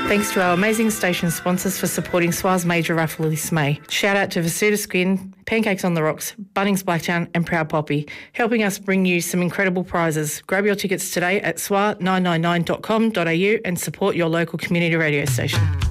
Thanks to our amazing station sponsors for supporting SWA's major raffle this May. Shout out to Vasuta Skin, Pancakes on the Rocks, Bunnings Blacktown and Proud Poppy, helping us bring you some incredible prizes. Grab your tickets today at swa999.com.au and support your local community radio station.